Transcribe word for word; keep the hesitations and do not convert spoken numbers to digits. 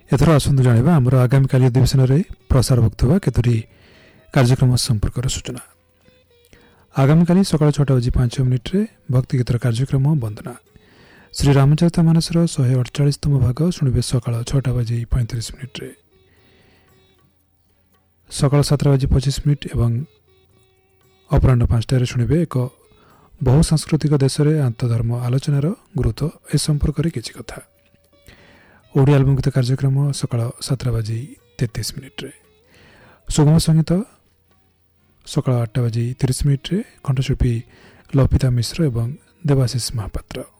एथर आसନ୍ତୁ जानिबा हमर आगामी काली अधिवेशन रे प्रसार होथबा केतोरी कार्यक्रम संपर्क सूचना। आगामी काली सकाळ छटा बजे पांच मिनिट रे भक्ति गीतर कार्यक्रम वंदना। श्री रामचरितमानस रो एक सौ अड़तालीस तम भाग शुणिबे सकाळ छटा बजे पैंतीस मिनिट रे। सकाळ सात बजे पच्चीस मिनिट एवं अपराह्न पाँचटा रे शुणिबे एक बहु सांस्कृतिक देश रे आंतधर्म आलोचनार गुरुत्व ए संपर्क रे किछि कथा। ओडिया एल्बम गीत कार्यक्रम सकाळ सात बजे तैंतीस मिनिट रे। सुगम संगीत सकाळ आठ बजे तीस मिनिट रे कंठशिल्पी लपिता मिश्र एवं देवाशीष महापात्र।